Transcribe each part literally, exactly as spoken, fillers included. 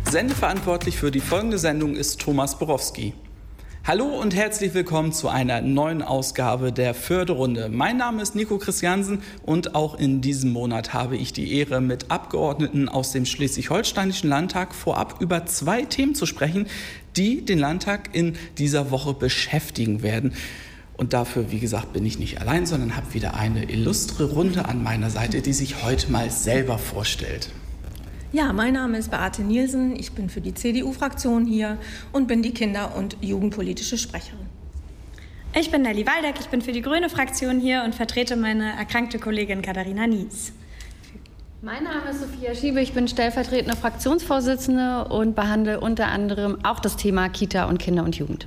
Sendeverantwortlich für die folgende Sendung ist Thomas Borowski. Hallo und herzlich willkommen zu einer neuen Ausgabe der Förderrunde. Mein Name ist Nico Christiansen und auch in diesem Monat habe ich die Ehre, mit Abgeordneten aus dem Schleswig-Holsteinischen Landtag vorab über zwei Themen zu sprechen, die den Landtag in dieser Woche beschäftigen werden. Und dafür, wie gesagt, bin ich nicht allein, sondern habe wieder eine illustre Runde an meiner Seite, die sich heute mal selber vorstellt. Ja, mein Name ist Beate Nielsen, ich bin für die C D U-Fraktion hier und bin die Kinder- und jugendpolitische Sprecherin. Ich bin Nelly Waldeck, ich bin für die Grüne Fraktion hier und vertrete meine erkrankte Kollegin Katharina Nies. Mein Name ist Sophia Schiebe, ich bin stellvertretende Fraktionsvorsitzende und behandle unter anderem auch das Thema Kita und Kinder und Jugend.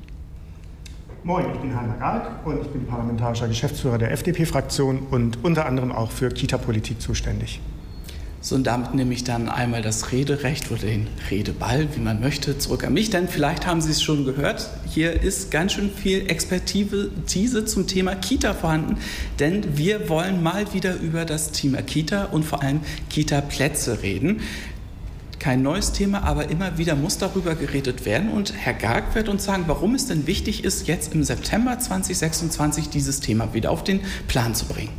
Moin, ich bin Heiner Garg und ich bin parlamentarischer Geschäftsführer der F D P-Fraktion und unter anderem auch für Kita-Politik zuständig. So, und damit nehme ich dann einmal das Rederecht oder den Redeball, wie man möchte, zurück an mich. Denn vielleicht haben Sie es schon gehört, hier ist ganz schön viel Expertise zum Thema Kita vorhanden. Denn wir wollen mal wieder über das Thema Kita und vor allem Kita-Plätze reden. Kein neues Thema, aber immer wieder muss darüber geredet werden. Und Herr Garg wird uns sagen, warum es denn wichtig ist, jetzt im September zweitausendsechsundzwanzig dieses Thema wieder auf den Plan zu bringen.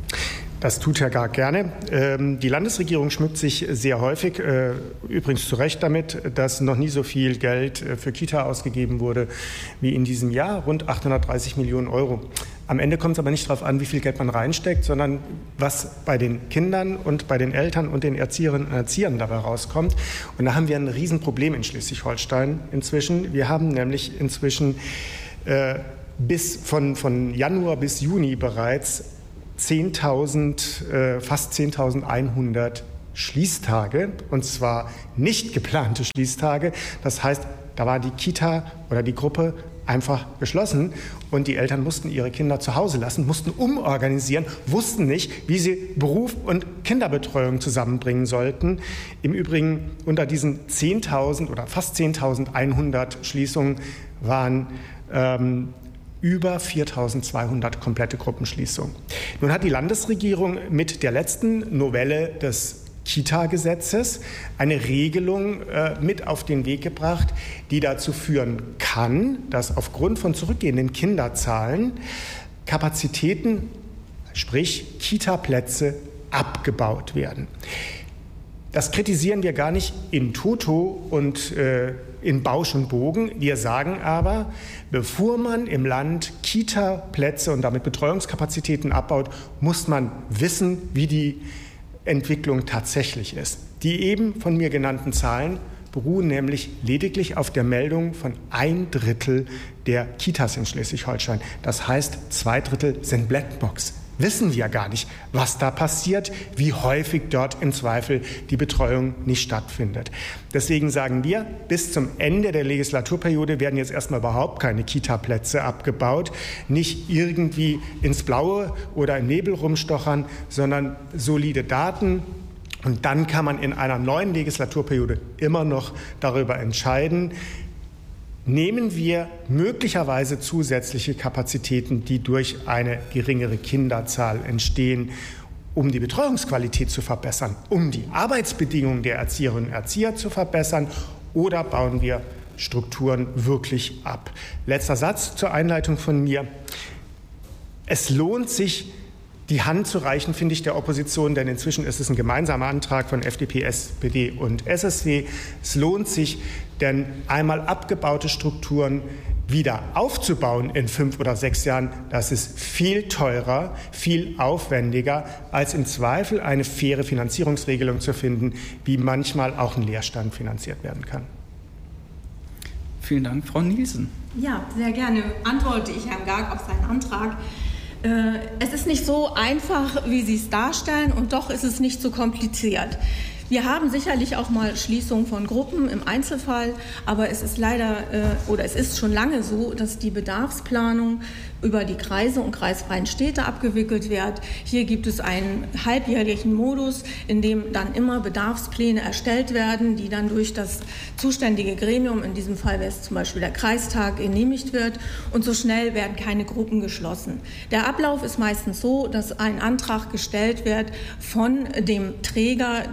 Das tut Herr Garg gerne. Die Landesregierung schmückt sich sehr häufig, übrigens zu Recht damit, dass noch nie so viel Geld für Kita ausgegeben wurde wie in diesem Jahr, rund achthundertdreißig Millionen Euro. Am Ende kommt es aber nicht darauf an, wie viel Geld man reinsteckt, sondern was bei den Kindern und bei den Eltern und den Erzieherinnen und Erziehern dabei rauskommt. Und da haben wir ein Riesenproblem in Schleswig-Holstein inzwischen. Wir haben nämlich inzwischen äh, bis von, von Januar bis Juni bereits zehntausend, äh, fast zehntausendeinhundert Schließtage, und zwar nicht geplante Schließtage. Das heißt, da war die Kita oder die Gruppe einfach geschlossen und die Eltern mussten ihre Kinder zu Hause lassen, mussten umorganisieren, wussten nicht, wie sie Beruf und Kinderbetreuung zusammenbringen sollten. Im Übrigen unter diesen zehntausend oder fast zehntausendeinhundert Schließungen waren ähm, über viertausendzweihundert komplette Gruppenschließungen. Nun hat die Landesregierung mit der letzten Novelle des Kita-Gesetzes eine Regelung äh, mit auf den Weg gebracht, die dazu führen kann, dass aufgrund von zurückgehenden Kinderzahlen Kapazitäten, sprich Kita-Plätze, abgebaut werden. Das kritisieren wir gar nicht in toto und äh, in Bausch und Bogen. Wir sagen aber, bevor man im Land Kita-Plätze und damit Betreuungskapazitäten abbaut, muss man wissen, wie die Entwicklung tatsächlich ist. Die eben von mir genannten Zahlen beruhen nämlich lediglich auf der Meldung von ein Drittel der Kitas in Schleswig-Holstein. Das heißt, zwei Drittel sind Blackbox. Wissen wir gar nicht, was da passiert, wie häufig dort im Zweifel die Betreuung nicht stattfindet. Deswegen sagen wir, bis zum Ende der Legislaturperiode werden jetzt erstmal überhaupt keine Kita-Plätze abgebaut, nicht irgendwie ins Blaue oder im Nebel rumstochern, sondern solide Daten. Und dann kann man in einer neuen Legislaturperiode immer noch darüber entscheiden, nehmen wir möglicherweise zusätzliche Kapazitäten, die durch eine geringere Kinderzahl entstehen, um die Betreuungsqualität zu verbessern, um die Arbeitsbedingungen der Erzieherinnen und Erzieher zu verbessern, oder bauen wir Strukturen wirklich ab? Letzter Satz zur Einleitung von mir. Es lohnt sich, die Hand zu reichen, finde ich, der Opposition, denn inzwischen ist es ein gemeinsamer Antrag von F D P, S P D und S S W. Es lohnt sich, denn einmal abgebaute Strukturen wieder aufzubauen in fünf oder sechs Jahren, das ist viel teurer, viel aufwendiger, als im Zweifel eine faire Finanzierungsregelung zu finden, wie manchmal auch ein Leerstand finanziert werden kann. Vielen Dank, Frau Nielsen. Ja, sehr gerne antworte ich Herrn Garg auf seinen Antrag. Es ist nicht so einfach, wie Sie es darstellen, und doch ist es nicht so kompliziert. Wir haben sicherlich auch mal Schließungen von Gruppen im Einzelfall, aber es ist leider äh, oder es ist schon lange so, dass die Bedarfsplanung über die Kreise und kreisfreien Städte abgewickelt wird. Hier gibt es einen halbjährlichen Modus, in dem dann immer Bedarfspläne erstellt werden, die dann durch das zuständige Gremium, in diesem Fall wäre es zum Beispiel der Kreistag, genehmigt wird, und so schnell werden keine Gruppen geschlossen. Der Ablauf ist meistens so, dass ein Antrag gestellt wird von dem Träger der Kita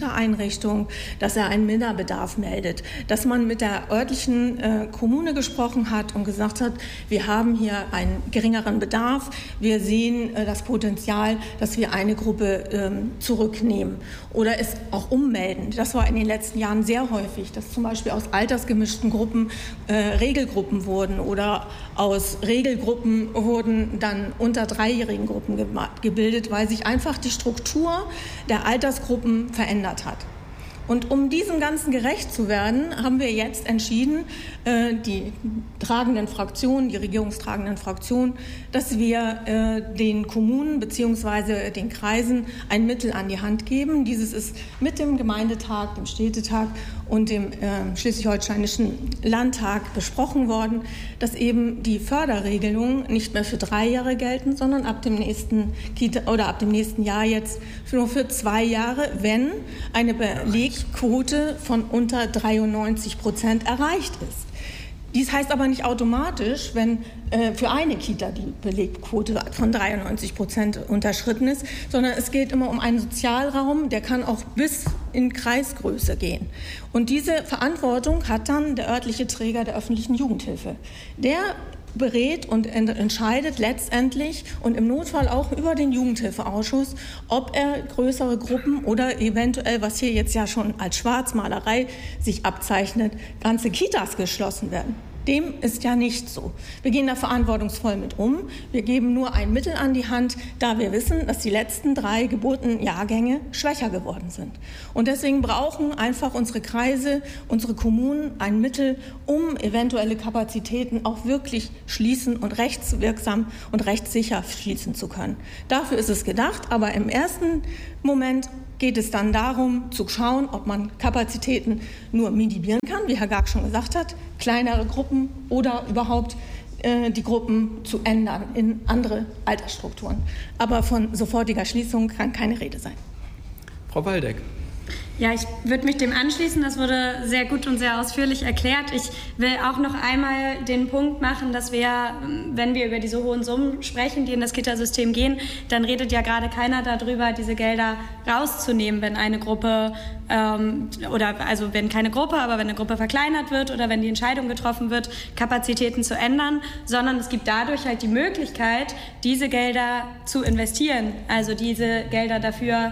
Kita-Einrichtung, dass er einen Minderbedarf meldet, dass man mit der örtlichen äh, Kommune gesprochen hat und gesagt hat, wir haben hier einen geringeren Bedarf, wir sehen äh, das Potenzial, dass wir eine Gruppe ähm, zurücknehmen oder es auch ummelden. Das war in den letzten Jahren sehr häufig, dass zum Beispiel aus altersgemischten Gruppen äh, Regelgruppen wurden oder aus Regelgruppen wurden dann unter dreijährigen Gruppen ge- gebildet, weil sich einfach die Struktur der Altersgruppen verändert hat. Und um diesem Ganzen gerecht zu werden, haben wir jetzt entschieden, äh, die tragenden Fraktionen, die regierungstragenden Fraktionen, dass wir äh, den Kommunen bzw. den Kreisen ein Mittel an die Hand geben. Dieses ist mit dem Gemeindetag, dem Städtetag und dem äh, Schleswig-Holsteinischen Landtag besprochen worden, dass eben die Förderregelungen nicht mehr für drei Jahre gelten, sondern ab dem nächsten Kita oder ab dem nächsten Jahr jetzt nur für zwei Jahre, wenn eine Belegquote von unter dreiundneunzig Prozent erreicht ist. Dies heißt aber nicht automatisch, wenn äh, für eine Kita die Belegquote von dreiundneunzig Prozent unterschritten ist, sondern es geht immer um einen Sozialraum, der kann auch bis in Kreisgröße gehen. Und diese Verantwortung hat dann der örtliche Träger der öffentlichen Jugendhilfe. Der berät und entscheidet letztendlich und im Notfall auch über den Jugendhilfeausschuss, ob er größere Gruppen oder eventuell, was hier jetzt ja schon als Schwarzmalerei sich abzeichnet, ganze Kitas geschlossen werden. Dem ist ja nicht so. Wir gehen da verantwortungsvoll mit um. Wir geben nur ein Mittel an die Hand, da wir wissen, dass die letzten drei Geburtenjahrgänge schwächer geworden sind. Und deswegen brauchen einfach unsere Kreise, unsere Kommunen ein Mittel, um eventuelle Kapazitäten auch wirklich schließen und rechtswirksam und rechtssicher schließen zu können. Dafür ist es gedacht, aber im ersten Moment geht es dann darum, zu schauen, ob man Kapazitäten nur minimieren kann, wie Herr Garg schon gesagt hat, kleinere Gruppen oder überhaupt äh, die Gruppen zu ändern in andere Altersstrukturen. Aber von sofortiger Schließung kann keine Rede sein. Frau Waldeck. Ja, ich würde mich dem anschließen. Das wurde sehr gut und sehr ausführlich erklärt. Ich will auch noch einmal den Punkt machen, dass wir, wenn wir über diese hohen Summen sprechen, die in das Kitasystem gehen, dann redet ja gerade keiner darüber, diese Gelder rauszunehmen, wenn eine Gruppe ähm, oder also wenn keine Gruppe, aber wenn eine Gruppe verkleinert wird oder wenn die Entscheidung getroffen wird, Kapazitäten zu ändern, sondern es gibt dadurch halt die Möglichkeit, diese Gelder zu investieren, also diese Gelder dafür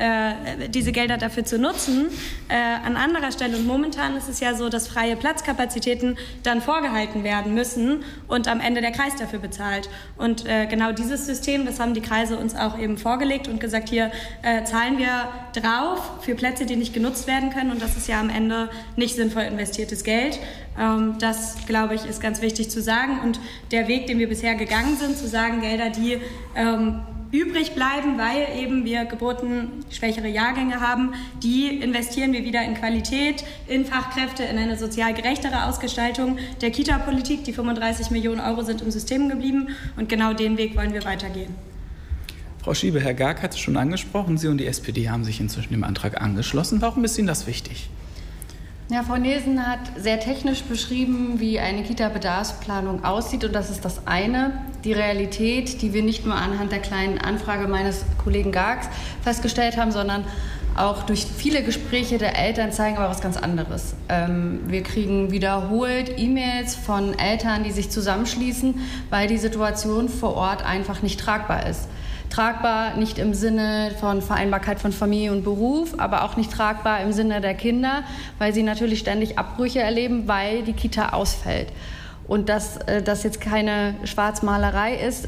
Äh, diese Gelder dafür zu nutzen, äh, an anderer Stelle. Und momentan ist es ja so, dass freie Platzkapazitäten dann vorgehalten werden müssen und am Ende der Kreis dafür bezahlt. Und äh, genau dieses System, das haben die Kreise uns auch eben vorgelegt und gesagt, hier äh, zahlen wir drauf für Plätze, die nicht genutzt werden können. Und das ist ja am Ende nicht sinnvoll investiertes Geld. Ähm, das, glaube ich, ist ganz wichtig zu sagen. Und der Weg, den wir bisher gegangen sind, zu sagen, Gelder, die ähm, übrig bleiben, weil eben wir geburtenschwächere Jahrgänge haben, die investieren wir wieder in Qualität, in Fachkräfte, in eine sozial gerechtere Ausgestaltung der Kita-Politik. Die fünfunddreißig Millionen Euro sind im System geblieben und genau den Weg wollen wir weitergehen. Frau Schiebe, Herr Garg hat es schon angesprochen, Sie und die S P D haben sich inzwischen dem Antrag angeschlossen. Warum ist Ihnen das wichtig? Ja, Frau Nielsen hat sehr technisch beschrieben, wie eine Kita-Bedarfsplanung aussieht. Und das ist das eine, die Realität, die wir nicht nur anhand der kleinen Anfrage meines Kollegen Gargs festgestellt haben, sondern auch durch viele Gespräche der Eltern zeigen aber was ganz anderes. Ähm, wir kriegen wiederholt E-Mails von Eltern, die sich zusammenschließen, weil die Situation vor Ort einfach nicht tragbar ist. Tragbar nicht im Sinne von Vereinbarkeit von Familie und Beruf, aber auch nicht tragbar im Sinne der Kinder, weil sie natürlich ständig Abbrüche erleben, weil die Kita ausfällt. Und dass das jetzt keine Schwarzmalerei ist,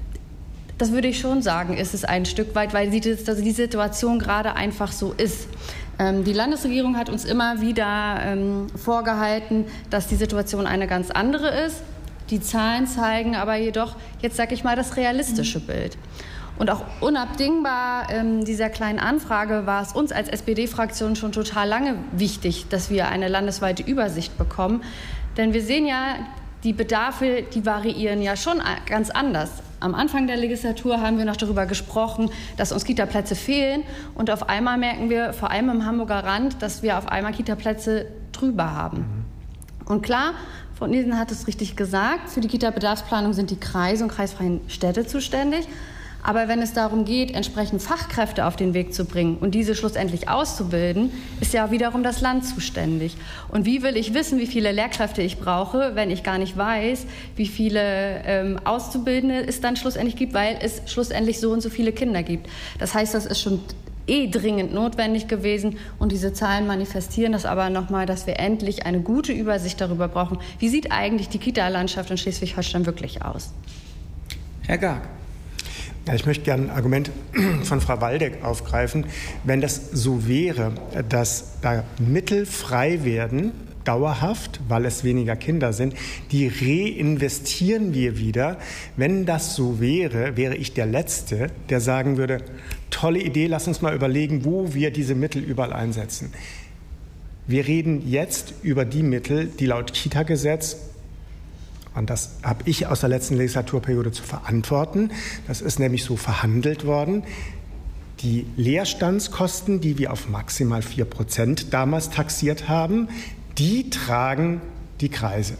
das würde ich schon sagen, ist es ein Stück weit, weil die, die Situation gerade einfach so ist. Ähm, die Landesregierung hat uns immer wieder ähm, vorgehalten, dass die Situation eine ganz andere ist. Die Zahlen zeigen aber jedoch, jetzt sage ich mal, das realistische mhm. Bild. Und auch unabdingbar ähm, dieser kleinen Anfrage war es uns als S P D-Fraktion schon total lange wichtig, dass wir eine landesweite Übersicht bekommen. Denn wir sehen ja, die Bedarfe, die variieren ja schon ganz anders. Am Anfang der Legislatur haben wir noch darüber gesprochen, dass uns Kita-Plätze fehlen. Und auf einmal merken wir, vor allem im Hamburger Rand, dass wir auf einmal Kita-Plätze drüber haben. Und klar, Frau Nielsen hat es richtig gesagt, für die Kita-Bedarfsplanung sind die Kreise und kreisfreien Städte zuständig. Aber wenn es darum geht, entsprechend Fachkräfte auf den Weg zu bringen und diese schlussendlich auszubilden, ist ja wiederum das Land zuständig. Und wie will ich wissen, wie viele Lehrkräfte ich brauche, wenn ich gar nicht weiß, wie viele ähm, Auszubildende es dann schlussendlich gibt, weil es schlussendlich so und so viele Kinder gibt. Das heißt, das ist schon eh dringend notwendig gewesen und diese Zahlen manifestieren das aber nochmal, dass wir endlich eine gute Übersicht darüber brauchen, wie sieht eigentlich die Kita-Landschaft in Schleswig-Holstein wirklich aus. Herr Garg. Ja, ich möchte gerne ein Argument von Frau Waldeck aufgreifen. Wenn das so wäre, dass da Mittel frei werden, dauerhaft, weil es weniger Kinder sind, die reinvestieren wir wieder. Wenn das so wäre, wäre ich der Letzte, der sagen würde, tolle Idee, lass uns mal überlegen, wo wir diese Mittel überall einsetzen. Wir reden jetzt über die Mittel, die laut Kita-Gesetz, und das habe ich aus der letzten Legislaturperiode zu verantworten, das ist nämlich so verhandelt worden, die Leerstandskosten, die wir auf maximal vier Prozent damals taxiert haben, die tragen die Kreise.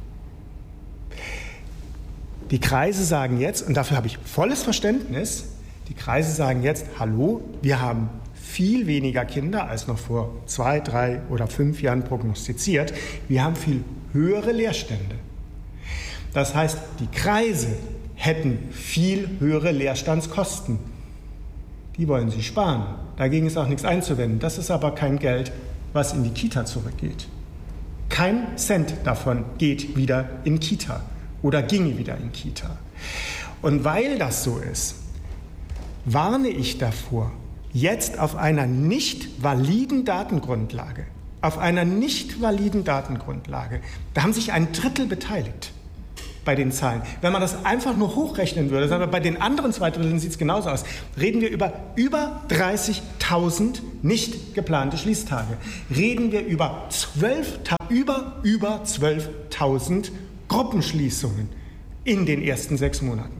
Die Kreise sagen jetzt, und dafür habe ich volles Verständnis, die Kreise sagen jetzt, hallo, wir haben viel weniger Kinder als noch vor zwei, drei oder fünf Jahren prognostiziert. Wir haben viel höhere Leerstände. Das heißt, die Kreise hätten viel höhere Leerstandskosten. Die wollen sie sparen. Dagegen ist auch nichts einzuwenden. Das ist aber kein Geld, was in die Kita zurückgeht. Kein Cent davon geht wieder in Kita oder ginge wieder in Kita. Und weil das so ist, warne ich davor, jetzt auf einer nicht validen Datengrundlage, auf einer nicht validen Datengrundlage, da haben sich ein Drittel beteiligt bei den Zahlen. Wenn man das einfach nur hochrechnen würde, sagen wir, bei den anderen zwei Dritteln sieht es genauso aus, reden wir über über dreißigtausend nicht geplante Schließtage. Reden wir über, zwölf, über, über zwölftausend Gruppenschließungen in den ersten sechs Monaten.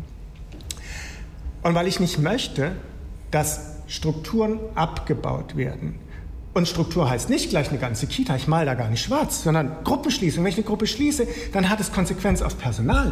Und weil ich nicht möchte, dass Strukturen abgebaut werden, und Struktur heißt nicht gleich eine ganze Kita, ich male da gar nicht schwarz, sondern Gruppenschließung. Wenn ich eine Gruppe schließe, dann hat es Konsequenz aufs Personal.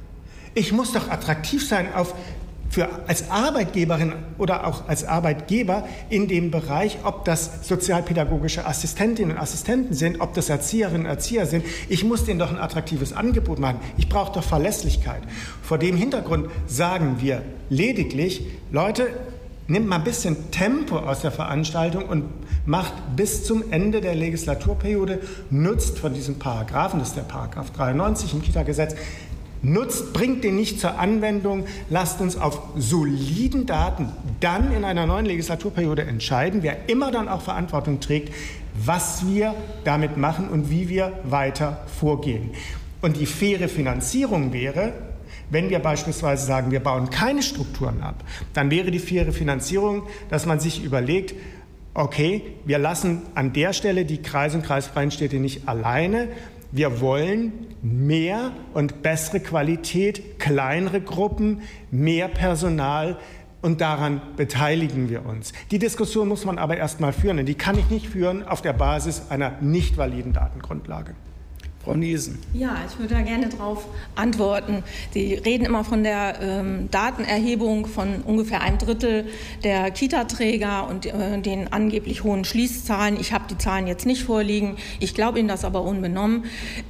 Ich muss doch attraktiv sein auf, für, als Arbeitgeberin oder auch als Arbeitgeber in dem Bereich, ob das sozialpädagogische Assistentinnen und Assistenten sind, ob das Erzieherinnen und Erzieher sind. Ich muss denen doch ein attraktives Angebot machen. Ich brauche doch Verlässlichkeit. Vor dem Hintergrund sagen wir lediglich, Leute, nimmt mal ein bisschen Tempo aus der Veranstaltung und macht bis zum Ende der Legislaturperiode, nutzt von diesem Paragraphen, das ist der Paragraph dreiundneunzig im Kita-Gesetz, nutzt, bringt den nicht zur Anwendung, lasst uns auf soliden Daten dann in einer neuen Legislaturperiode entscheiden, wer immer dann auch Verantwortung trägt, was wir damit machen und wie wir weiter vorgehen. Und die faire Finanzierung wäre, wenn wir beispielsweise sagen, wir bauen keine Strukturen ab, dann wäre die faire Finanzierung, dass man sich überlegt, okay, wir lassen an der Stelle die Kreise und kreisfreien Städte nicht alleine. Wir wollen mehr und bessere Qualität, kleinere Gruppen, mehr Personal und daran beteiligen wir uns. Die Diskussion muss man aber erst mal führen und die kann ich nicht führen auf der Basis einer nicht validen Datengrundlage. Frau Niesen. Ja, ich würde da gerne darauf antworten. Sie reden immer von der ähm, Datenerhebung von ungefähr einem Drittel der Kita-Träger und äh, den angeblich hohen Schließzahlen. Ich habe die Zahlen jetzt nicht vorliegen. Ich glaube Ihnen das aber unbenommen.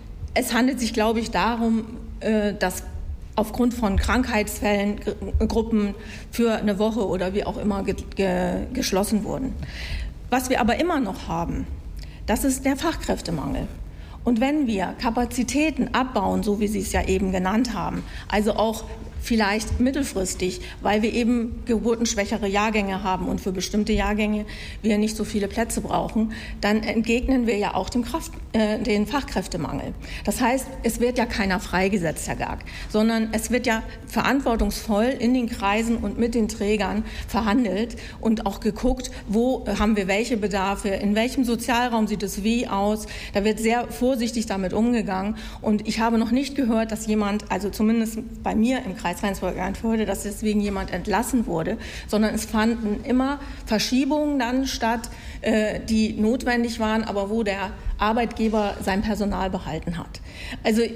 Es handelt sich, glaube ich, darum, äh, dass aufgrund von Krankheitsfällen Gruppen für eine Woche oder wie auch immer ge ge geschlossen wurden. Was wir aber immer noch haben, das ist der Fachkräftemangel. Und wenn wir Kapazitäten abbauen, so wie Sie es ja eben genannt haben, also auch vielleicht mittelfristig, weil wir eben geburtenschwächere Jahrgänge haben und für bestimmte Jahrgänge wir nicht so viele Plätze brauchen, dann entgegnen wir ja auch dem Kraft, äh, den Fachkräftemangel. Das heißt, es wird ja keiner freigesetzt, Herr Garg, sondern es wird ja verantwortungsvoll in den Kreisen und mit den Trägern verhandelt und auch geguckt, wo haben wir welche Bedarfe, in welchem Sozialraum sieht es wie aus. Da wird sehr vorsichtig damit umgegangen und ich habe noch nicht gehört, dass jemand, also zumindest bei mir im Kreis Rheinsberg-Eimsbüttel, dass deswegen jemand entlassen wurde, sondern es fanden immer Verschiebungen dann statt, äh, die notwendig waren, aber wo der Arbeitgeber sein Personal behalten hat. Also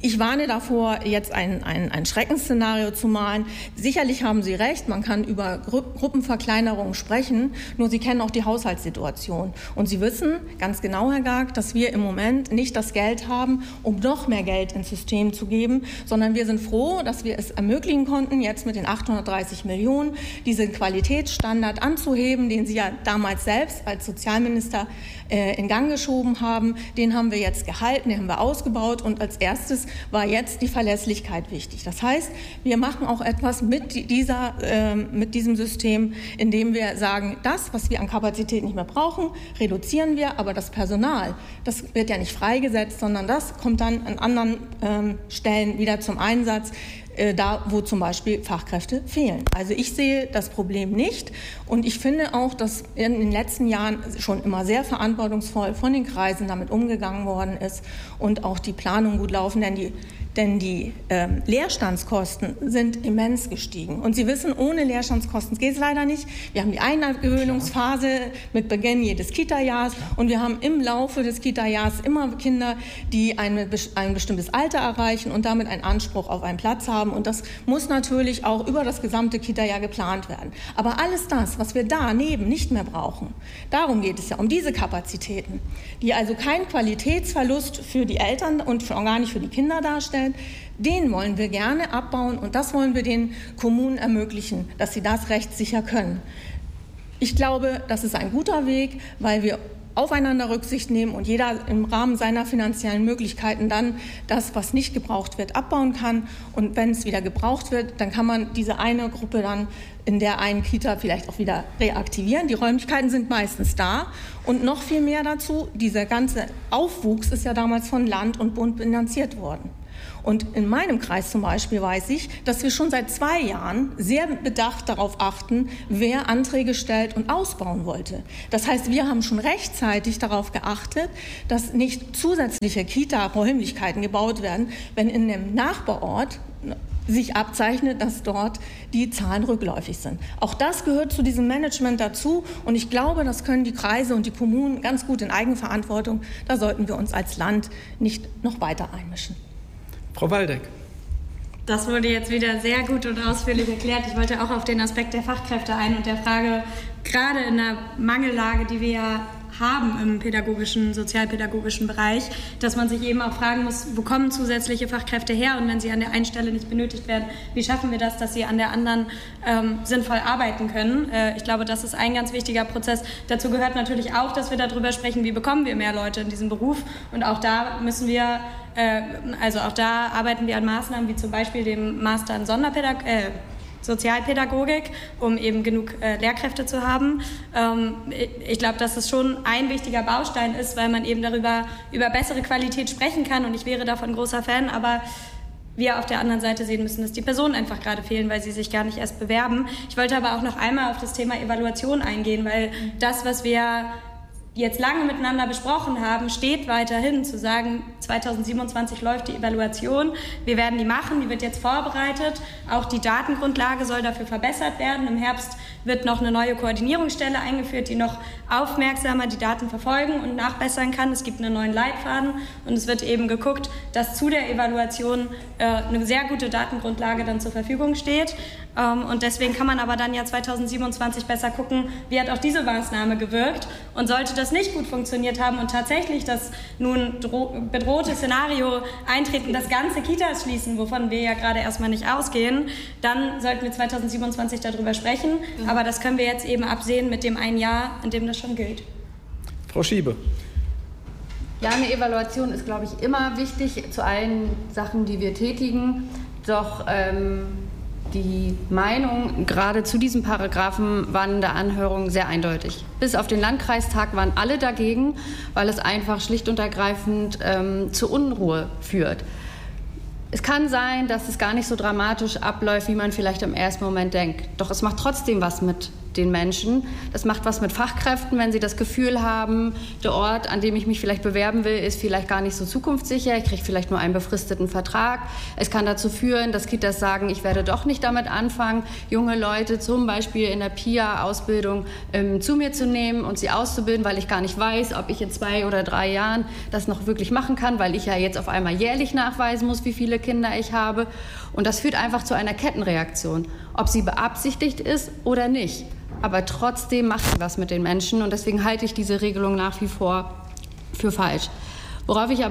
Ich warne davor, jetzt ein, ein, ein Schreckensszenario zu malen. Sicherlich haben Sie recht, man kann über Gru- Gruppenverkleinerungen sprechen, nur Sie kennen auch die Haushaltssituation. Und Sie wissen ganz genau, Herr Garg, dass wir im Moment nicht das Geld haben, um noch mehr Geld ins System zu geben, sondern wir sind froh, dass wir es ermöglichen konnten, jetzt mit den achthundertdreißig Millionen diesen Qualitätsstandard anzuheben, den Sie ja damals selbst als Sozialminister äh, in Gang geschoben haben. Den haben wir jetzt gehalten, den haben wir ausgebaut und als erstes war jetzt die Verlässlichkeit wichtig. Das heißt, wir machen auch etwas mit, dieser, äh, mit diesem System, indem wir sagen, das, was wir an Kapazität nicht mehr brauchen, reduzieren wir, aber das Personal, das wird ja nicht freigesetzt, sondern das kommt dann an anderen ähm, Stellen wieder zum Einsatz, äh, da wo zum Beispiel Fachkräfte fehlen. Also ich sehe das Problem nicht und ich finde auch, dass in den letzten Jahren schon immer sehr verantwortungsvoll von den Kreisen damit umgegangen worden ist und auch die Planungen gut laufen, denn die Denn die ähm, Leerstandskosten sind immens gestiegen. Und Sie wissen, ohne Leerstandskosten geht es leider nicht. Wir haben die Eingewöhnungsphase mit Beginn jedes Kita-Jahres und wir haben im Laufe des Kita-Jahres immer Kinder, die eine, ein bestimmtes Alter erreichen und damit einen Anspruch auf einen Platz haben. Und das muss natürlich auch über das gesamte Kita-Jahr geplant werden. Aber alles das, was wir daneben nicht mehr brauchen, darum geht es ja, um diese Kapazitäten, die also keinen Qualitätsverlust für die Eltern und schon gar nicht für die Kinder darstellen, den wollen wir gerne abbauen und das wollen wir den Kommunen ermöglichen, dass sie das rechtssicher können. Ich glaube, das ist ein guter Weg, weil wir aufeinander Rücksicht nehmen und jeder im Rahmen seiner finanziellen Möglichkeiten dann das, was nicht gebraucht wird, abbauen kann. Und wenn es wieder gebraucht wird, dann kann man diese eine Gruppe dann in der einen Kita vielleicht auch wieder reaktivieren. Die Räumlichkeiten sind meistens da. Und noch viel mehr dazu, dieser ganze Aufwuchs ist ja damals von Land und Bund finanziert worden. Und in meinem Kreis zum Beispiel weiß ich, dass wir schon seit zwei Jahren sehr bedacht darauf achten, wer Anträge stellt und ausbauen wollte. Das heißt, wir haben schon rechtzeitig darauf geachtet, dass nicht zusätzliche Kita-Räumlichkeiten gebaut werden, wenn in dem Nachbarort sich abzeichnet, dass dort die Zahlen rückläufig sind. Auch das gehört zu diesem Management dazu und ich glaube, das können die Kreise und die Kommunen ganz gut in Eigenverantwortung. Da sollten wir uns als Land nicht noch weiter einmischen. Frau Waldeck. Das wurde jetzt wieder sehr gut und ausführlich erklärt. Ich wollte auch auf den Aspekt der Fachkräfte ein und der Frage, gerade in der Mangellage, die wir ja haben im pädagogischen, sozialpädagogischen Bereich, dass man sich eben auch fragen muss, wo kommen zusätzliche Fachkräfte her und wenn sie an der einen Stelle nicht benötigt werden, wie schaffen wir das, dass sie an der anderen ähm, sinnvoll arbeiten können. Äh, ich glaube, das ist ein ganz wichtiger Prozess. Dazu gehört natürlich auch, dass wir darüber sprechen, wie bekommen wir mehr Leute in diesen Beruf und auch da müssen wir, äh, also auch da arbeiten wir an Maßnahmen wie zum Beispiel dem Master in Sonderpädagogik, äh, Sozialpädagogik, um eben genug äh, Lehrkräfte zu haben. Ähm, ich glaube, dass es schon ein wichtiger Baustein ist, weil man eben darüber über bessere Qualität sprechen kann und ich wäre davon großer Fan, aber wir auf der anderen Seite sehen müssen, dass die Personen einfach gerade fehlen, weil sie sich gar nicht erst bewerben. Ich wollte aber auch noch einmal auf das Thema Evaluation eingehen, weil das, was wir jetzt lange miteinander besprochen haben, steht weiterhin zu sagen, zweitausendsiebenundzwanzig läuft die Evaluation, wir werden die machen, die wird jetzt vorbereitet, auch die Datengrundlage soll dafür verbessert werden. Im Herbst wird noch eine neue Koordinierungsstelle eingeführt, die noch aufmerksamer die Daten verfolgen und nachbessern kann. Es gibt einen neuen Leitfaden und es wird eben geguckt, dass zu der Evaluation äh, eine sehr gute Datengrundlage dann zur Verfügung steht. Ähm, und deswegen kann man aber dann ja zweitausendsiebenundzwanzig besser gucken, wie hat auch diese Maßnahme gewirkt. Und sollte das nicht gut funktioniert haben und tatsächlich das nun bedrohte Szenario eintreten, dass ganze Kitas schließen, wovon wir ja gerade erstmal nicht ausgehen, dann sollten wir zweitausendsiebenundzwanzig darüber sprechen. Mhm. Aber das können wir jetzt eben absehen mit dem einen Jahr, in dem das schon gilt. Frau Schiebe. Ja, eine Evaluation ist, glaube ich, immer wichtig zu allen Sachen, die wir tätigen. Doch ähm, die Meinung gerade zu diesem Paragraphen waren in der Anhörung sehr eindeutig. Bis auf den Landkreistag waren alle dagegen, weil es einfach schlicht und ergreifend ähm, zu Unruhe führt. Es kann sein, dass es gar nicht so dramatisch abläuft, wie man vielleicht im ersten Moment denkt. Doch es macht trotzdem was mit den Menschen. Das macht was mit Fachkräften, wenn sie das Gefühl haben, der Ort, an dem ich mich vielleicht bewerben will, ist vielleicht gar nicht so zukunftssicher. Ich kriege vielleicht nur einen befristeten Vertrag. Es kann dazu führen, dass Kitas sagen, ich werde doch nicht damit anfangen, junge Leute zum Beispiel in der P I A-Ausbildung ähm, zu mir zu nehmen und sie auszubilden, weil ich gar nicht weiß, ob ich in zwei oder drei Jahren das noch wirklich machen kann, weil ich ja jetzt auf einmal jährlich nachweisen muss, wie viele Kinder ich habe. Und das führt einfach zu einer Kettenreaktion, ob sie beabsichtigt ist oder nicht. Aber trotzdem macht sie was mit den Menschen und deswegen halte ich diese Regelung nach wie vor für falsch. Worauf ich aber